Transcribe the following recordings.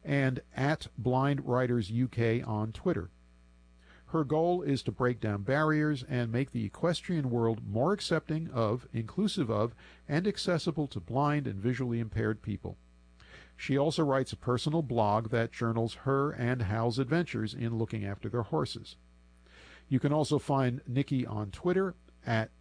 and at Blind Writers UK on Twitter. Her goal is to break down barriers and make the equestrian world more accepting of, inclusive of, and accessible to blind and visually impaired people. She also writes a personal blog that journals her and Hal's adventures in looking after their horses. You can also find Nikki on Twitter at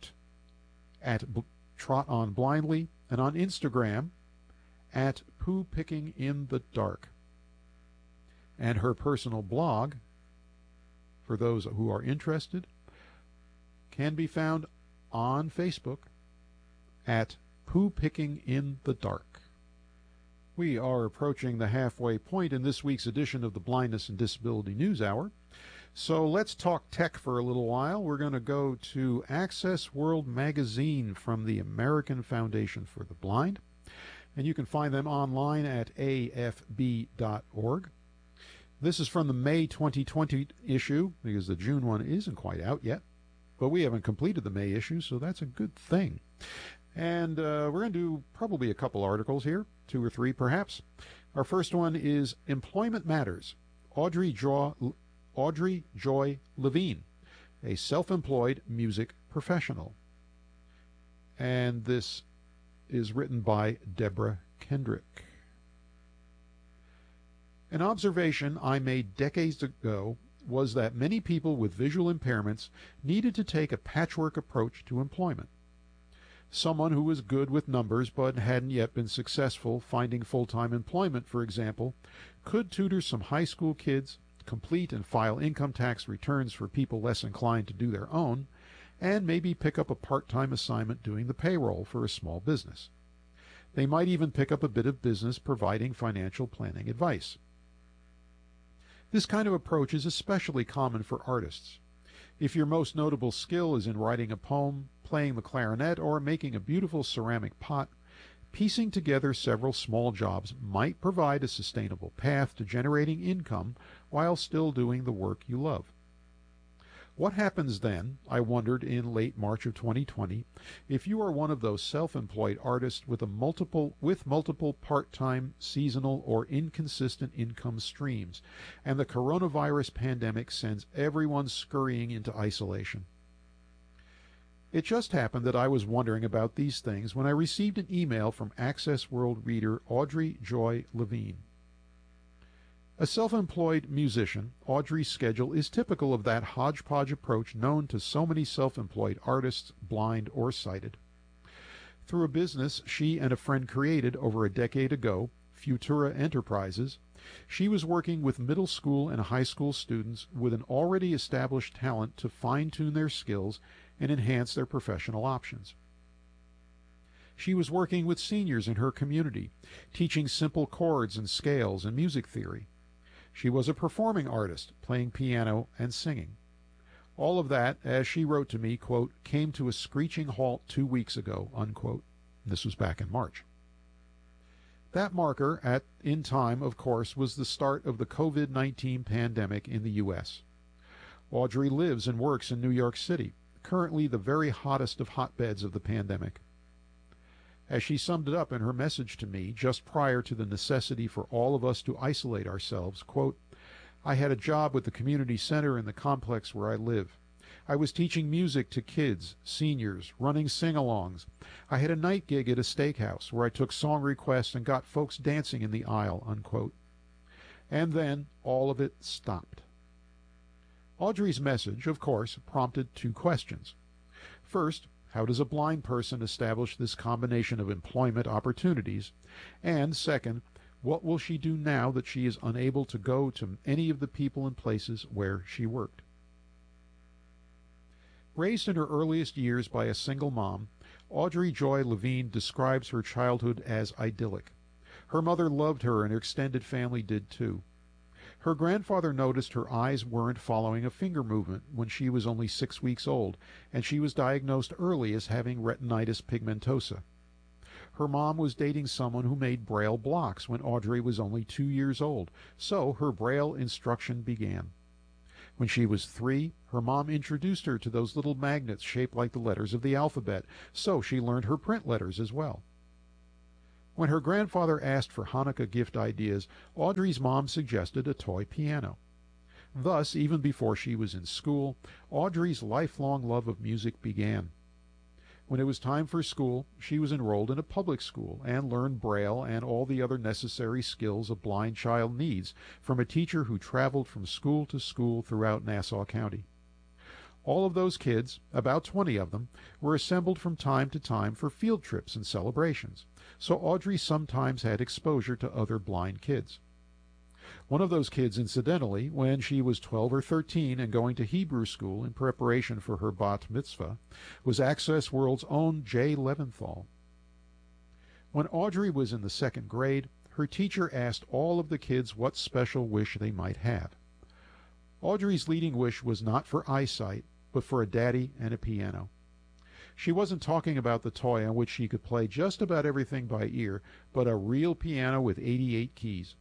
Trot On Blindly, and on Instagram at Poo Picking in the Dark. And her personal blog, for those who are interested, can be found on Facebook at Poo Picking in the Dark. We are approaching the halfway point in this week's edition of the Blindness and Disability News Hour. So let's talk tech for a little while. We're going to go to Access World Magazine from the American Foundation for the Blind. And you can find them online at afb.org. This is from the May 2020 issue, because the June one isn't quite out yet. But we haven't completed the May issue, so that's a good thing. And we're going to do probably a couple articles here, 2 or 3 perhaps. Our first one is Employment Matters. Audrey Joy Levine, a self-employed music professional. And this is written by Deborah Kendrick. An observation I made decades ago was that many people with visual impairments needed to take a patchwork approach to employment. Someone who was good with numbers but hadn't yet been successful finding full-time employment, for example, could tutor some high school kids, complete and file income tax returns for people less inclined to do their own, and maybe pick up a part-time assignment doing the payroll for a small business. They might even pick up a bit of business providing financial planning advice. This kind of approach is especially common for artists. If your most notable skill is in writing a poem, playing the clarinet, or making a beautiful ceramic pot, piecing together several small jobs might provide a sustainable path to generating income while still doing the work you love. What happens then, I wondered in late March of 2020, if you are one of those self-employed artists with multiple part-time, seasonal, or inconsistent income streams, and the coronavirus pandemic sends everyone scurrying into isolation? It just happened that I was wondering about these things when I received an email from Access World reader Audrey Joy Levine. A self-employed musician, Audrey's schedule is typical of that hodgepodge approach known to so many self-employed artists, blind or sighted. Through a business she and a friend created over a decade ago, Futura Enterprises, she was working with middle school and high school students with an already established talent to fine-tune their skills and enhance their professional options. She was working with seniors in her community, teaching simple chords and scales and music theory. She was a performing artist, playing piano and singing. All of that, as she wrote to me, quote, came to a screeching halt 2 weeks ago, unquote. This was back in March. That marker in time, of course, was the start of the COVID-19 pandemic in the U.S. Audrey lives and works in New York City, currently the very hottest of hotbeds of the pandemic. As she summed it up in her message to me just prior to the necessity for all of us to isolate ourselves, quote, I had a job with the community center in the complex where I live. I was teaching music to kids, seniors, running sing-alongs. I had a night gig at a steakhouse where I took song requests and got folks dancing in the aisle, unquote. And then all of it stopped. Audrey's message, of course, prompted 2 questions. First, how does a blind person establish this combination of employment opportunities? And second, what will she do now that she is unable to go to any of the people and places where she worked? Raised in her earliest years by a single mom, Audrey Joy Levine describes her childhood as idyllic. Her mother loved her and her extended family did too. Her grandfather noticed her eyes weren't following a finger movement when she was only 6 weeks old, and she was diagnosed early as having retinitis pigmentosa. Her mom was dating someone who made Braille blocks when Audrey was only 2 years old, so her Braille instruction began. When she was 3, her mom introduced her to those little magnets shaped like the letters of the alphabet, so she learned her print letters as well. When her grandfather asked for Hanukkah gift ideas, Audrey's mom suggested a toy piano. Thus, even before she was in school, Audrey's lifelong love of music began. When it was time for school, she was enrolled in a public school and learned Braille and all the other necessary skills a blind child needs from a teacher who traveled from school to school throughout Nassau County. All of those kids, about 20 of them, were assembled from time to time for field trips and celebrations, so Audrey sometimes had exposure to other blind kids. One of those kids, incidentally, when she was 12 or 13 and going to Hebrew school in preparation for her bat mitzvah, was Access World's own Jay Leventhal. When Audrey was in the second grade, her teacher asked all of the kids what special wish they might have. Audrey's leading wish was not for eyesight, but for a daddy and a piano. She wasn't talking about the toy on which she could play just about everything by ear, but a real piano with 88 keys.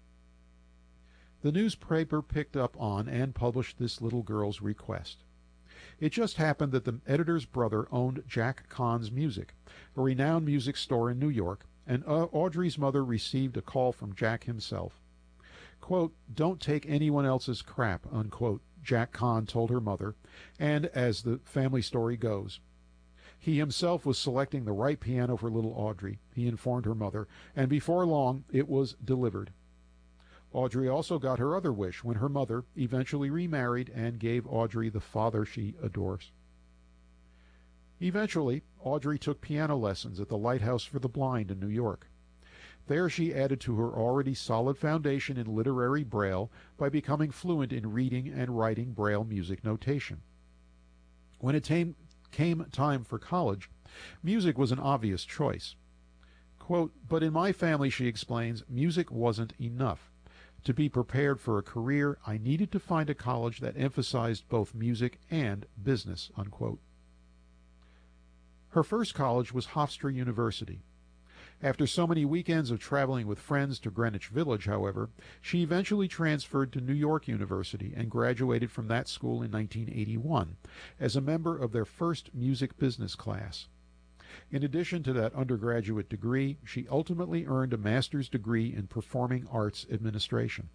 The newspaper picked up on and published this little girl's request. It just happened that the editor's brother owned Jack Kahn's Music, a renowned music store in New York, and Audrey's mother received a call from Jack himself. Quote, "Don't take anyone else's crap," unquote, Jack Kahn told her mother, and as the family story goes, he himself was selecting the right piano for little Audrey, he informed her mother, and before long it was delivered. Audrey also got her other wish when her mother eventually remarried and gave Audrey the father she adores. Eventually, Audrey took piano lessons at the Lighthouse for the Blind in New York. There she added to her already solid foundation in literary Braille by becoming fluent in reading and writing Braille music notation. When it came time for college, music was an obvious choice. Quote, "But in my family," she explains, "music wasn't enough. To be prepared for a career, I needed to find a college that emphasized both music and business," unquote. Her first college was Hofstra University. After so many weekends of traveling with friends to Greenwich Village, however, she eventually transferred to New York University and graduated from that school in 1981 as a member of their first music business class. In addition to that undergraduate degree, she ultimately earned a master's degree in performing arts administration.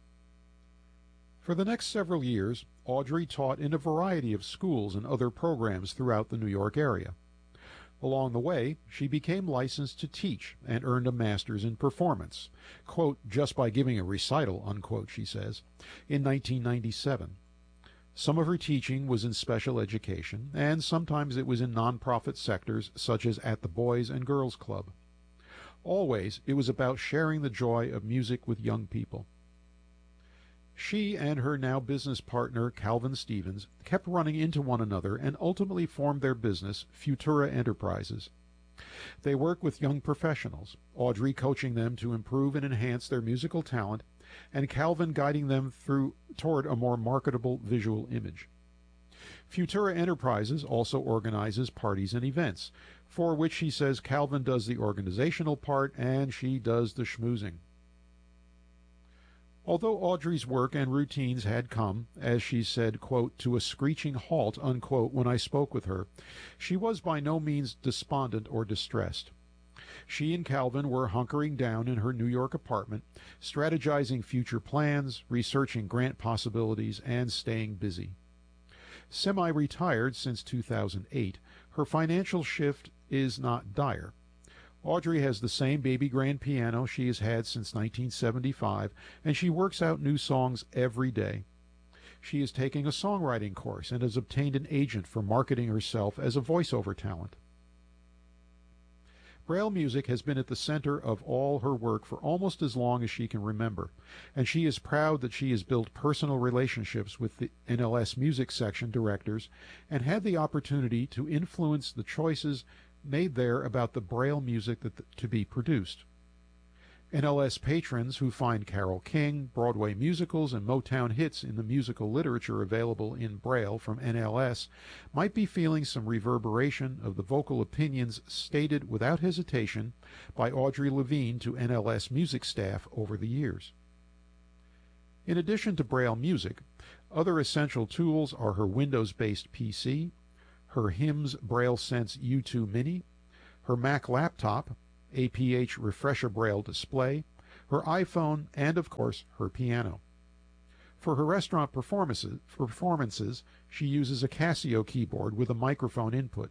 For the next several years, Audrey taught in a variety of schools and other programs throughout the New York area. Along the way, she became licensed to teach and earned a master's in performance, quote, "just by giving a recital," unquote, she says, in 1997. Some of her teaching was in special education, and sometimes it was in nonprofit sectors such as at the Boys and Girls Club. Always, it was about sharing the joy of music with young people. She and her now business partner, Calvin Stevens, kept running into one another and ultimately formed their business, Futura Enterprises. They work with young professionals, Audrey coaching them to improve and enhance their musical talent, and Calvin guiding them toward a more marketable visual image. Futura Enterprises also organizes parties and events, for which she says Calvin does the organizational part and she does the schmoozing. Although Audrey's work and routines had come, as she said, quote, "to a screeching halt," unquote, when I spoke with her, she was by no means despondent or distressed. She and Calvin were hunkering down in her New York apartment, strategizing future plans, researching grant possibilities, and staying busy. Semi-retired since 2008, her financial shift is not dire. Audrey has the same baby grand piano she has had since 1975, and she works out new songs every day. She is taking a songwriting course and has obtained an agent for marketing herself as a voiceover talent. Braille music has been at the center of all her work for almost as long as she can remember, and she is proud that she has built personal relationships with the NLS Music Section directors and had the opportunity to influence the choices made there about the Braille music to be produced. NLS patrons who find Carole King, Broadway musicals, and Motown hits in the musical literature available in Braille from NLS might be feeling some reverberation of the vocal opinions stated without hesitation by Audrey Levine to NLS music staff over the years. In addition to Braille music, other essential tools are her Windows-based PC, her HIMS Braille Sense U2 Mini, her Mac laptop, APH Refresher Braille display, her iPhone, and of course her piano. For her restaurant performances, she uses a Casio keyboard with a microphone input.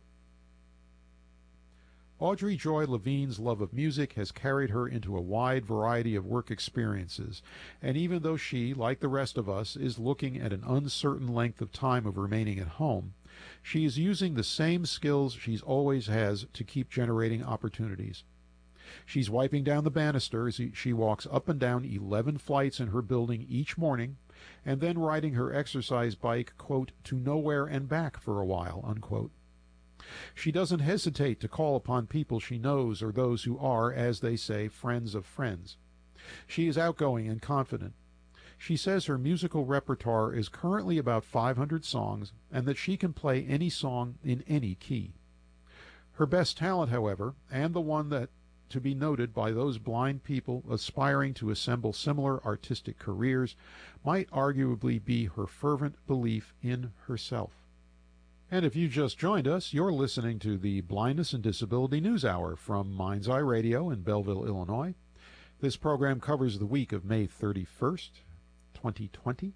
Audrey Joy Levine's love of music has carried her into a wide variety of work experiences, and even though she, like the rest of us, is looking at an uncertain length of time of remaining at home, she is using the same skills she's always has to keep generating opportunities. She's wiping down the banister as she walks up and down 11 flights in her building each morning, and then riding her exercise bike, quote, to nowhere and back for a while, unquote. She doesn't hesitate to call upon people she knows or those who are, as they say, friends of friends. She is outgoing and confident. She says her musical repertoire is currently about 500 songs and that she can play any song in any key. Her best talent, however, and the one that to be noted by those blind people aspiring to assemble similar artistic careers, might arguably be her fervent belief in herself. And if you just joined us, you're listening to the Blindness and Disability News Hour from Mind's Eye Radio in Belleville, Illinois. This program covers the week of May 31st, 2020.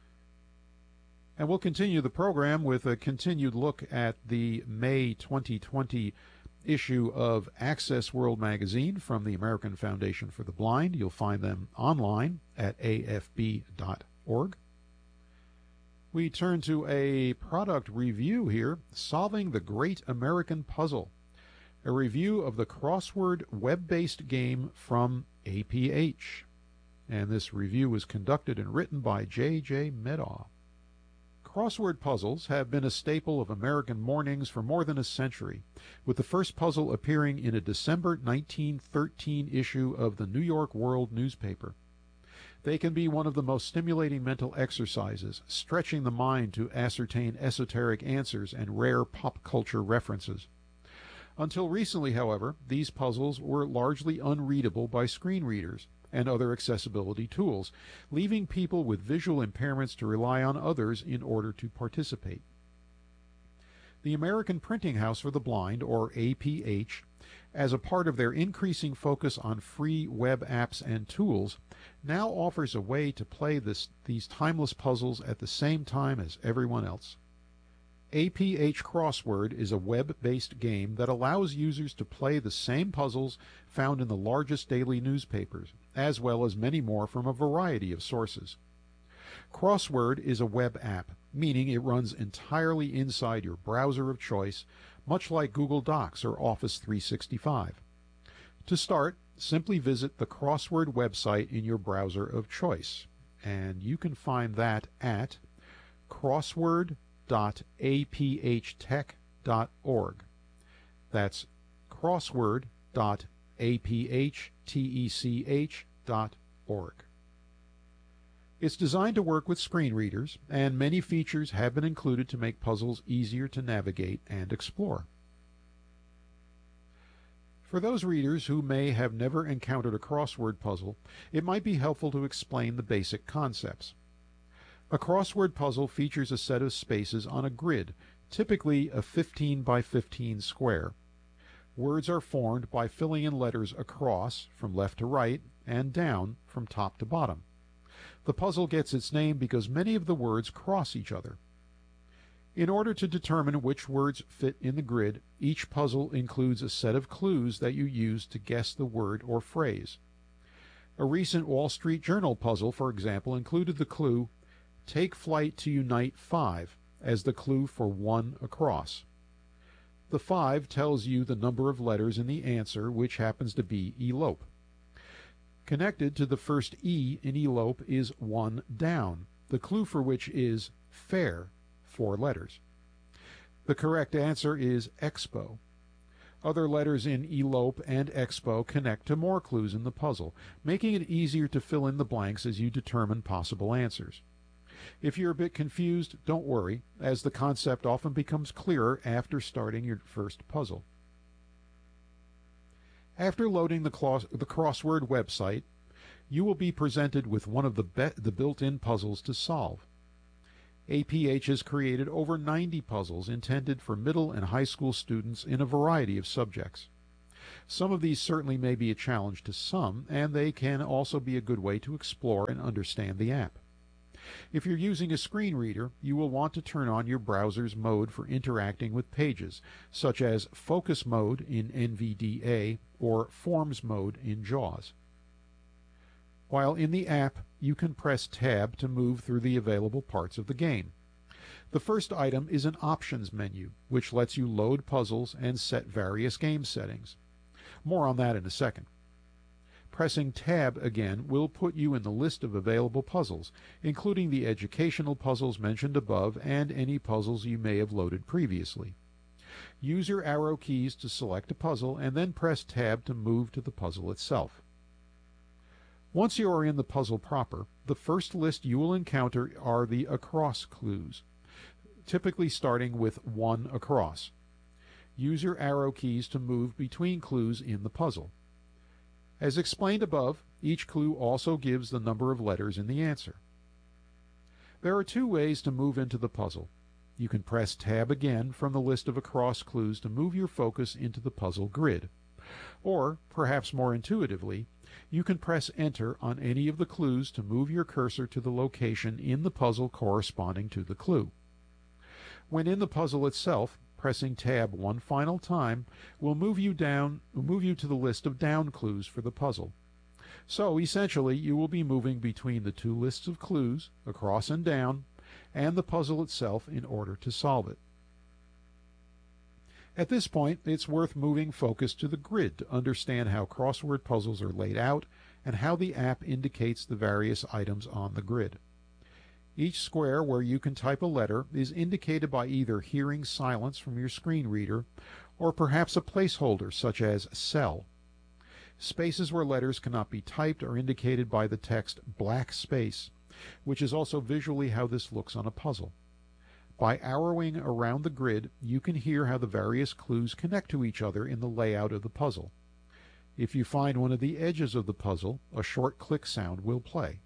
And we'll continue the program with a continued look at the May 2020 issue of Access World Magazine from the American Foundation for the Blind. You'll find them online at afb.org. We turn to a product review here, Solving the Great American Puzzle, a review of the crossword web-based game from APH. And this review was conducted and written by J.J. Medaw. Crossword puzzles have been a staple of American mornings for more than a century, with the first puzzle appearing in a December 1913 issue of the New York World newspaper. They can be one of the most stimulating mental exercises, stretching the mind to ascertain esoteric answers and rare pop culture references. Until recently, however, these puzzles were largely unreadable by screen readers and other accessibility tools, leaving people with visual impairments to rely on others in order to participate. The American Printing House for the Blind, or APH, as a part of their increasing focus on free web apps and tools, now offers a way to play these timeless puzzles at the same time as everyone else. APH Crossword is a web-based game that allows users to play the same puzzles found in the largest daily newspapers, as well as many more from a variety of sources. Crossword is a web app, meaning it runs entirely inside your browser of choice, much like Google Docs or Office 365. To start, simply visit the Crossword website in your browser of choice, and you can find that at crossword.aphtech.org. That's crossword.aphtech.org. It's designed to work with screen readers, and many features have been included to make puzzles easier to navigate and explore. For those readers who may have never encountered a crossword puzzle, it might be helpful to explain the basic concepts. A crossword puzzle features a set of spaces on a grid, typically a 15 by 15 square. Words are formed by filling in letters across, from left to right, and down, from top to bottom. The puzzle gets its name because many of the words cross each other. In order to determine which words fit in the grid, each puzzle includes a set of clues that you use to guess the word or phrase. A recent Wall Street Journal puzzle, for example, included the clue, "Take flight to Unite 5," as the clue for 1 across. The 5 tells you the number of letters in the answer, which happens to be elope. Connected to the first E in elope is 1 down, the clue for which is fair, 4 letters. The correct answer is expo. Other letters in elope and expo connect to more clues in the puzzle, making it easier to fill in the blanks as you determine possible answers. If you're a bit confused, don't worry, as the concept often becomes clearer after starting your first puzzle. After loading the crossword website, you will be presented with one of the built-in puzzles to solve. APH has created over 90 puzzles intended for middle and high school students in a variety of subjects. Some of these certainly may be a challenge to some, and they can also be a good way to explore and understand the app. If you're using a screen reader, you will want to turn on your browser's mode for interacting with pages, such as Focus Mode in NVDA or Forms Mode in JAWS. While in the app, you can press Tab to move through the available parts of the game. The first item is an Options menu, which lets you load puzzles and set various game settings. More on that in a second. Pressing Tab again will put you in the list of available puzzles, including the educational puzzles mentioned above and any puzzles you may have loaded previously. Use your arrow keys to select a puzzle and then press Tab to move to the puzzle itself. Once you are in the puzzle proper, the first list you will encounter are the across clues, typically starting with 1 across. Use your arrow keys to move between clues in the puzzle. As explained above, each clue also gives the number of letters in the answer. There are 2 ways to move into the puzzle. You can press Tab again from the list of across clues to move your focus into the puzzle grid. Or, perhaps more intuitively, you can press Enter on any of the clues to move your cursor to the location in the puzzle corresponding to the clue. When in the puzzle itself, pressing Tab one final time will move you to the list of down clues for the puzzle. So essentially you will be moving between the 2 lists of clues, across and down, and the puzzle itself in order to solve it. At this point, it's worth moving focus to the grid to understand how crossword puzzles are laid out and how the app indicates the various items on the grid. Each square where you can type a letter is indicated by either hearing silence from your screen reader or perhaps a placeholder such as cell. Spaces where letters cannot be typed are indicated by the text black space, which is also visually how this looks on a puzzle. By arrowing around the grid, you can hear how the various clues connect to each other in the layout of the puzzle. If you find one of the edges of the puzzle, a short click sound will play.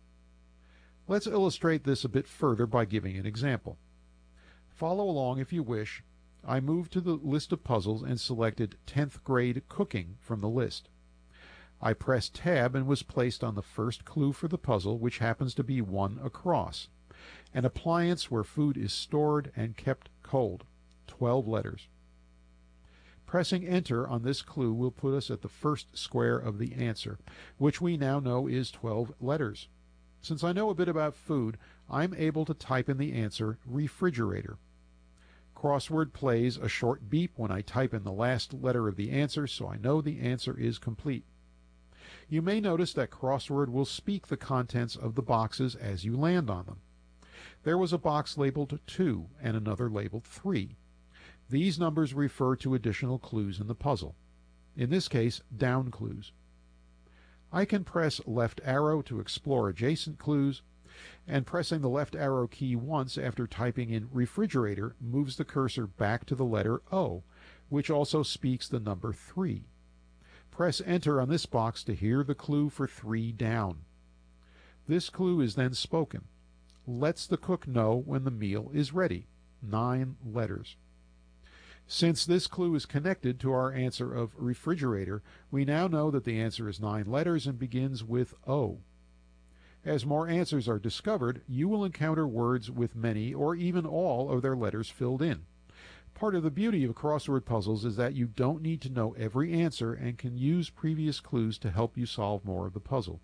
Let's illustrate this a bit further by giving an example. Follow along if you wish. I moved to the list of puzzles and selected 10th grade cooking from the list. I pressed Tab and was placed on the first clue for the puzzle, which happens to be 1 across. An appliance where food is stored and kept cold. 12 letters. Pressing Enter on this clue will put us at the first square of the answer, which we now know is 12 letters. Since I know a bit about food, I'm able to type in the answer refrigerator. Crossword plays a short beep when I type in the last letter of the answer, so I know the answer is complete. You may notice that Crossword will speak the contents of the boxes as you land on them. There was a box labeled 2 and another labeled 3. These numbers refer to additional clues in the puzzle. In this case, down clues. I can press left arrow to explore adjacent clues, and pressing the left arrow key once after typing in refrigerator moves the cursor back to the letter O, which also speaks the number 3. Press Enter on this box to hear the clue for 3 down. This clue is then spoken. Lets the cook know when the meal is ready. 9 letters. Since this clue is connected to our answer of refrigerator, we now know that the answer is 9 letters and begins with O. As more answers are discovered, you will encounter words with many or even all of their letters filled in. Part of the beauty of crossword puzzles is that you don't need to know every answer and can use previous clues to help you solve more of the puzzle.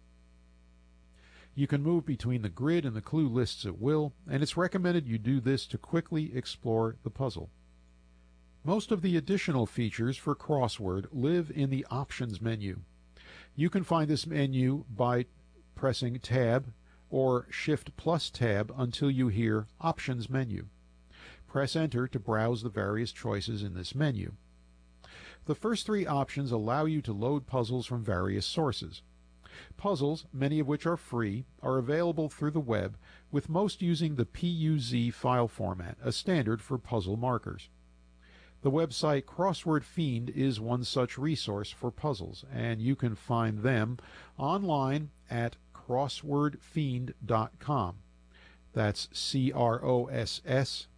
You can move between the grid and the clue lists at will, and it's recommended you do this to quickly explore the puzzle. Most of the additional features for crossword live in the Options menu. You can find this menu by pressing Tab or Shift plus Tab until you hear Options menu. Press Enter to browse the various choices in this menu. The first 3 options allow you to load puzzles from various sources. Puzzles, many of which are free, are available through the web, with most using the PUZ file format, a standard for puzzle markers. The website Crossword Fiend is one such resource for puzzles, and you can find them online at crosswordfiend.com. That's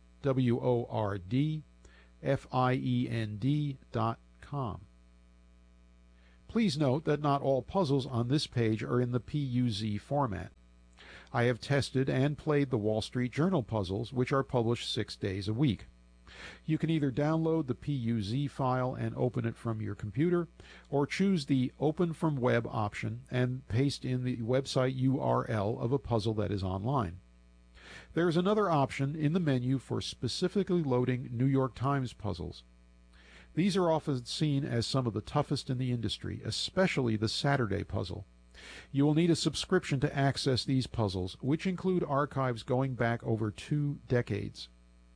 CROSSWORDFIEND.com. Please note that not all puzzles on this page are in the PUZ format. I have tested and played the Wall Street Journal puzzles, which are published 6 days a week. You can either download the PUZ file and open it from your computer, or choose the Open from Web option and paste in the website URL of a puzzle that is online. There is another option in the menu for specifically loading New York Times puzzles. These are often seen as some of the toughest in the industry, especially the Saturday puzzle. You will need a subscription to access these puzzles, which include archives going back over 2 decades.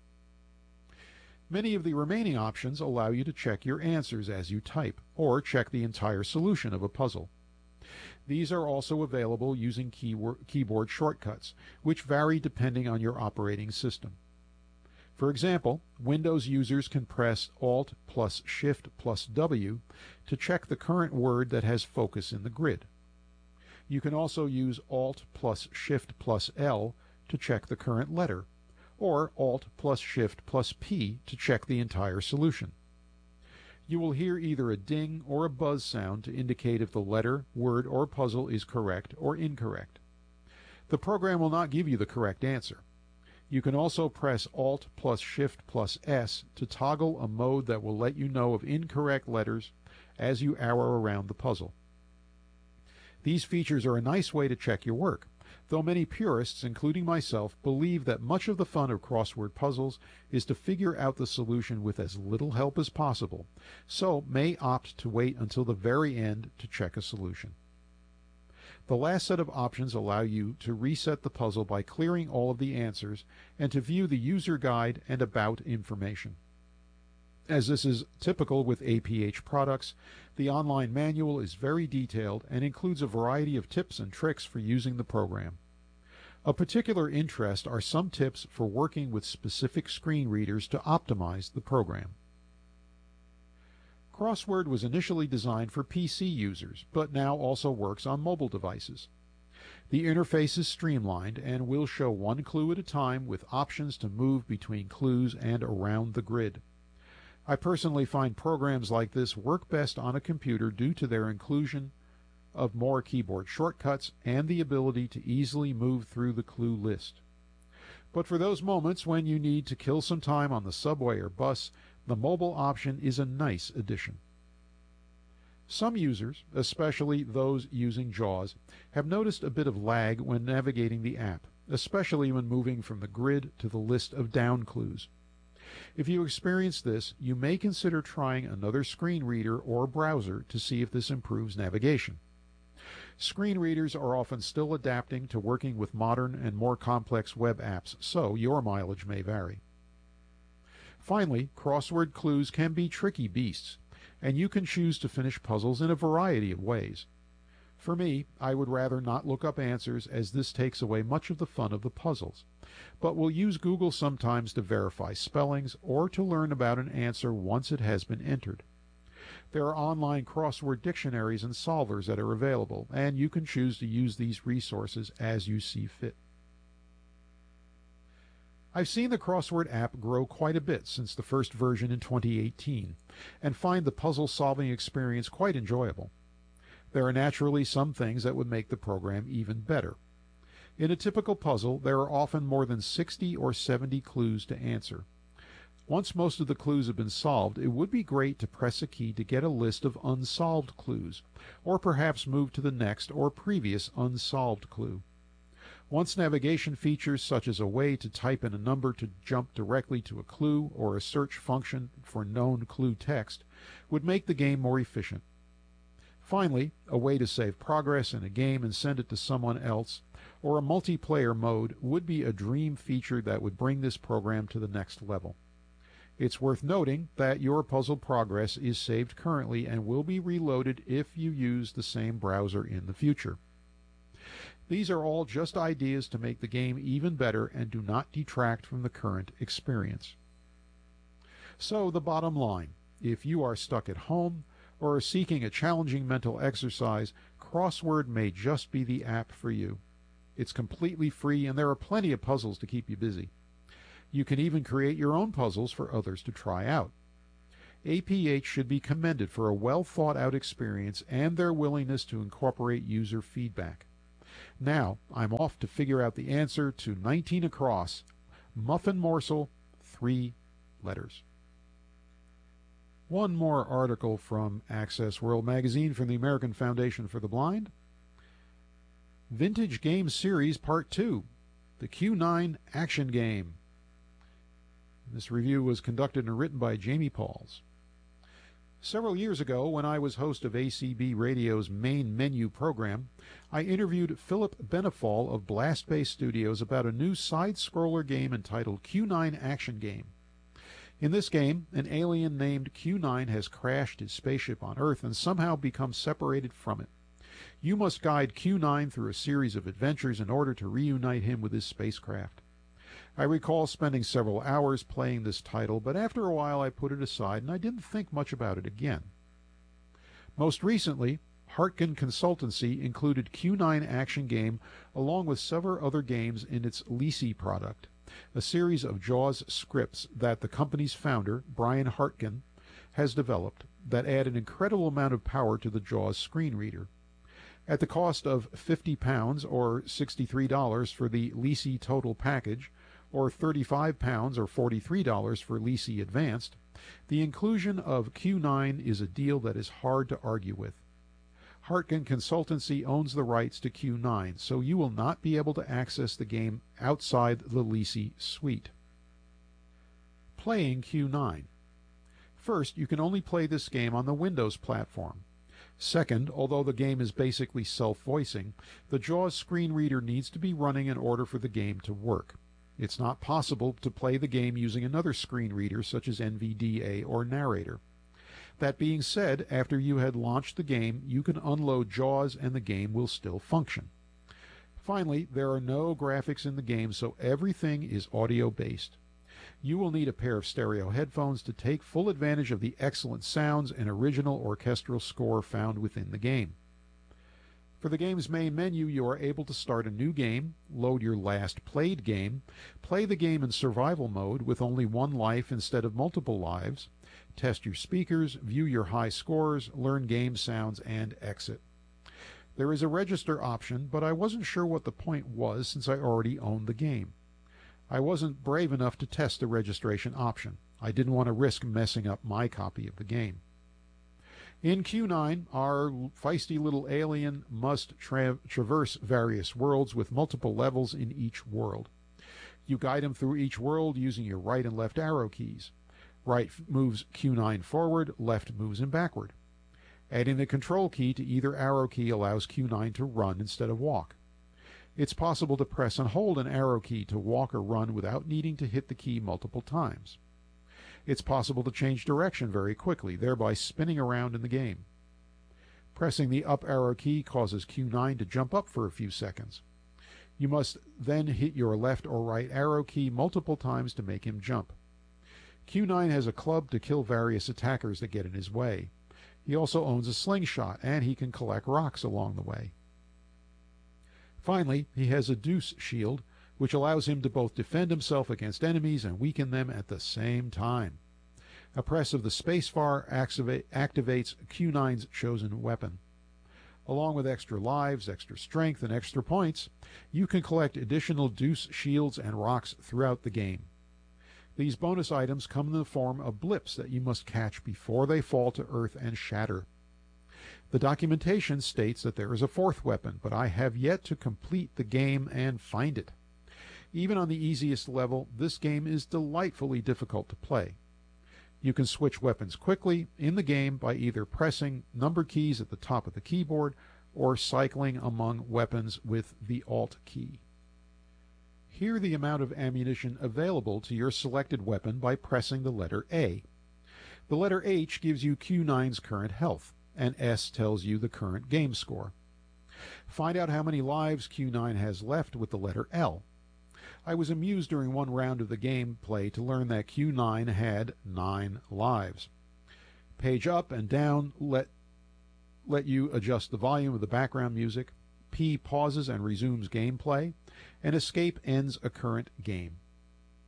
Many of the remaining options allow you to check your answers as you type, or check the entire solution of a puzzle. These are also available using keyboard shortcuts, which vary depending on your operating system. For example, Windows users can press Alt plus Shift plus W to check the current word that has focus in the grid. You can also use Alt plus Shift plus L to check the current letter, or Alt plus Shift plus P to check the entire solution. You will hear either a ding or a buzz sound to indicate if the letter, word, or puzzle is correct or incorrect. The program will not give you the correct answer. You can also press Alt plus Shift plus S to toggle a mode that will let you know of incorrect letters as you arrow around the puzzle. These features are a nice way to check your work, though many purists, including myself, believe that much of the fun of crossword puzzles is to figure out the solution with as little help as possible, so may opt to wait until the very end to check a solution. The last set of options allow you to reset the puzzle by clearing all of the answers and to view the user guide and about information. As this is typical with APH products, the online manual is very detailed and includes a variety of tips and tricks for using the program. Of particular interest are some tips for working with specific screen readers to optimize the program. Crossword was initially designed for PC users, but now also works on mobile devices. The interface is streamlined and will show one clue at a time with options to move between clues and around the grid. I personally find programs like this work best on a computer due to their inclusion of more keyboard shortcuts and the ability to easily move through the clue list. But for those moments when you need to kill some time on the subway or bus, the mobile option is a nice addition. Some users, especially those using JAWS, have noticed a bit of lag when navigating the app, especially when moving from the grid to the list of down clues. If you experience this, you may consider trying another screen reader or browser to see if this improves navigation. Screen readers are often still adapting to working with modern and more complex web apps, so your mileage may vary. Finally, crossword clues can be tricky beasts, and you can choose to finish puzzles in a variety of ways. For me, I would rather not look up answers as this takes away much of the fun of the puzzles, but will use Google sometimes to verify spellings or to learn about an answer once it has been entered. There are online crossword dictionaries and solvers that are available, and you can choose to use these resources as you see fit. I've seen the crossword app grow quite a bit since the first version in 2018, and find the puzzle-solving experience quite enjoyable. There are naturally some things that would make the program even better. In a typical puzzle, there are often more than 60 or 70 clues to answer. Once most of the clues have been solved, it would be great to press a key to get a list of unsolved clues, or perhaps move to the next or previous unsolved clue. Once navigation features such as a way to type in a number to jump directly to a clue or a search function for known clue text would make the game more efficient. Finally, a way to save progress in a game and send it to someone else, or a multiplayer mode would be a dream feature that would bring this program to the next level. It's worth noting that your puzzle progress is saved currently and will be reloaded if you use the same browser in the future. These are all just ideas to make the game even better and do not detract from the current experience. So the bottom line, if you are stuck at home or are seeking a challenging mental exercise, Crossword may just be the app for you. It's completely free and there are plenty of puzzles to keep you busy. You can even create your own puzzles for others to try out. APH should be commended for a well-thought-out experience and their willingness to incorporate user feedback. Now, I'm off to figure out the answer to 19 across. Muffin morsel, 3 letters. One more article from Access World Magazine from the American Foundation for the Blind. Vintage Game Series Part 2, the Q9 Action Game. This review was conducted and written by Jamie Pauls. Several years ago, when I was host of ACB Radio's Main Menu program, I interviewed Philip Benefall of Blast Bay Studios about a new side-scroller game entitled Q9 Action Game. In this game, an alien named Q9 has crashed his spaceship on Earth and somehow become separated from it. You must guide Q9 through a series of adventures in order to reunite him with his spacecraft. I recall spending several hours playing this title, but after a while I put it aside and I didn't think much about it again. Most recently, Hartgen Consultancy included Q9 Action Game along with several other games in its Lisi product, a series of JAWS scripts that the company's founder, Brian Hartgen, has developed that add an incredible amount of power to the JAWS screen reader. At the cost of £50 or $63 for the Lisi Total package, or £35 or $43 for Lisi Advanced, the inclusion of Q9 is a deal that is hard to argue with. Hartgen Consultancy owns the rights to Q9, so you will not be able to access the game outside the Lisi suite. Playing Q9. First, you can only play this game on the Windows platform. Second, although the game is basically self-voicing, the JAWS screen reader needs to be running in order for the game to work. It's not possible to play the game using another screen reader such as NVDA or Narrator. That being said, after you had launched the game, you can unload JAWS and the game will still function. Finally, there are no graphics in the game, so everything is audio-based. You will need a pair of stereo headphones to take full advantage of the excellent sounds and original orchestral score found within the game. For the game's main menu, you are able to start a new game, load your last played game, play the game in survival mode with only one life instead of multiple lives, test your speakers, view your high scores, learn game sounds, and exit. There is a register option, but I wasn't sure what the point was since I already owned the game. I wasn't brave enough to test the registration option. I didn't want to risk messing up my copy of the game. In Q9, our feisty little alien must traverse various worlds with multiple levels in each world. You guide him through each world using your right and left arrow keys. Right moves Q9 forward, left moves him backward. Adding the control key to either arrow key allows Q9 to run instead of walk. It's possible to press and hold an arrow key to walk or run without needing to hit the key multiple times. It's possible to change direction very quickly, thereby spinning around in the game. Pressing the up arrow key causes Q9 to jump up for a few seconds. You must then hit your left or right arrow key multiple times to make him jump. Q9 has a club to kill various attackers that get in his way. He also owns a slingshot, and he can collect rocks along the way. Finally, he has a deuce shield, which allows him to both defend himself against enemies and weaken them at the same time. A press of the spacebar activates Q9's chosen weapon. Along with extra lives, extra strength, and extra points, you can collect additional deuce shields and rocks throughout the game. These bonus items come in the form of blips that you must catch before they fall to Earth and shatter. The documentation states that there is a fourth weapon, but I have yet to complete the game and find it. Even on the easiest level, this game is delightfully difficult to play. You can switch weapons quickly in the game by either pressing number keys at the top of the keyboard or cycling among weapons with the Alt key. Hear the amount of ammunition available to your selected weapon by pressing the letter A. The letter H gives you Q9's current health, and S tells you the current game score. Find out how many lives Q9 has left with the letter L. I was amused during one round of the gameplay to learn that Q9 had 9 lives. Page up and down let you adjust the volume of the background music. P pauses and resumes gameplay, and escape ends a current game.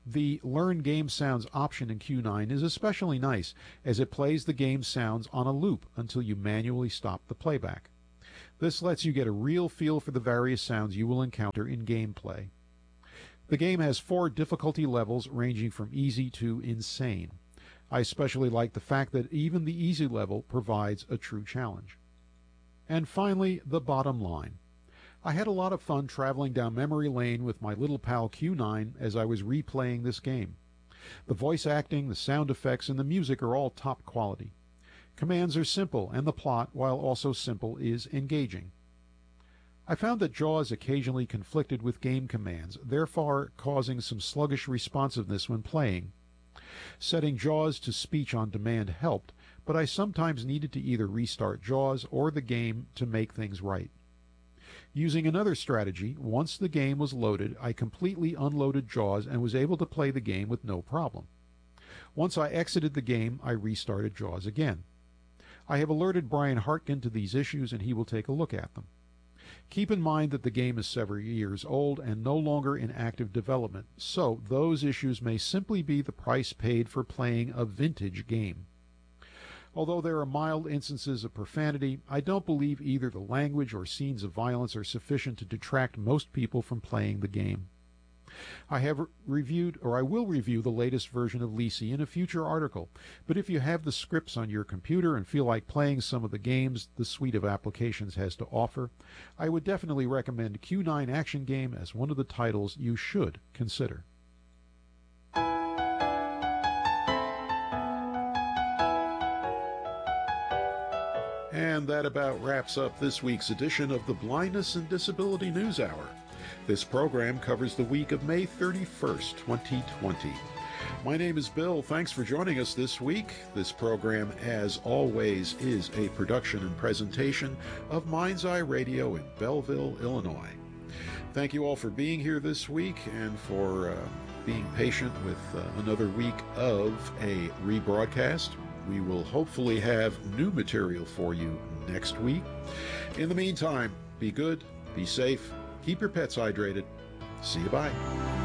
The Learn Game Sounds option in Q9 is especially nice, as it plays the game sounds on a loop until you manually stop the playback. This lets you get a real feel for the various sounds you will encounter in gameplay. The game has 4 difficulty levels ranging from easy to insane. I especially like the fact that even the easy level provides a true challenge. And finally, the bottom line. I had a lot of fun traveling down memory lane with my little pal Q9 as I was replaying this game. The voice acting, the sound effects, and the music are all top quality. Commands are simple, and the plot, while also simple, is engaging. I found that JAWS occasionally conflicted with game commands, therefore causing some sluggish responsiveness when playing. Setting JAWS to speech on demand helped, but I sometimes needed to either restart JAWS or the game to make things right. Using another strategy, once the game was loaded, I completely unloaded JAWS and was able to play the game with no problem. Once I exited the game, I restarted JAWS again. I have alerted Brian Hartkin to these issues, and he will take a look at them. Keep in mind that the game is several years old and no longer in active development, so those issues may simply be the price paid for playing a vintage game. Although there are mild instances of profanity, I don't believe either the language or scenes of violence are sufficient to detract most people from playing the game. I will review the latest version of Lisi in a future article, but if you have the scripts on your computer and feel like playing some of the games the suite of applications has to offer, I would definitely recommend Q9 Action Game as one of the titles you should consider. And that about wraps up this week's edition of the Blindness and Disability News Hour. This program covers the week of May 31st, 2020. My name is Bill. Thanks for joining us this week. This program, as always, is a production and presentation of Mind's Eye Radio in Belleville, Illinois. Thank you all for being here this week and for being patient with another week of a rebroadcast. We will hopefully have new material for you next week. In the meantime, be good, be safe, keep your pets hydrated. See you, bye.